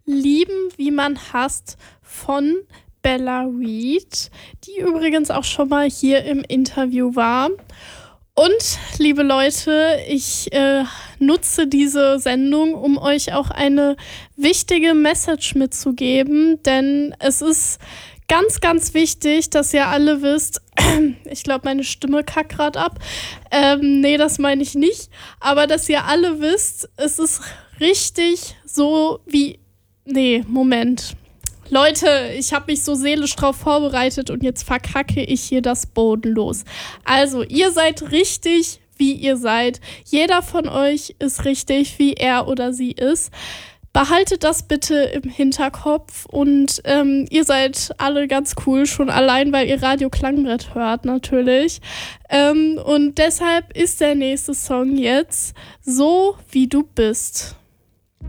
Lieben, wie man hasst von Bella Reed, die übrigens auch schon mal hier im Interview war. Und, liebe Leute, ich nutze diese Sendung, um euch auch eine wichtige Message mitzugeben, denn es ist ganz, ganz wichtig, dass ihr alle wisst, ich glaube, meine Stimme kackt gerade ab. Nee, das meine ich nicht. Aber dass ihr alle wisst, es ist richtig so wie... Nee, Moment. Leute, ich habe mich so seelisch drauf vorbereitet und jetzt verkacke ich hier das bodenlos. Also, ihr seid richtig, wie ihr seid. Jeder von euch ist richtig, wie er oder sie ist. Behaltet das bitte im Hinterkopf und ihr seid alle ganz cool, schon allein, weil ihr Radio Klangbrett hört natürlich. Und deshalb ist der nächste Song jetzt So wie du bist.